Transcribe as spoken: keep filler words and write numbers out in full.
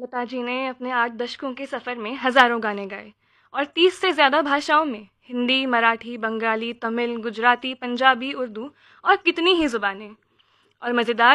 लता जी ने अपने आठ दशकों के सफ़र में हज़ारों गाने गाए और तीस से ज़्यादा भाषाओं में, हिंदी, मराठी, बंगाली, तमिल, गुजराती, पंजाबी, उर्दू और कितनी ही ज़ुबानें। और मज़ेदार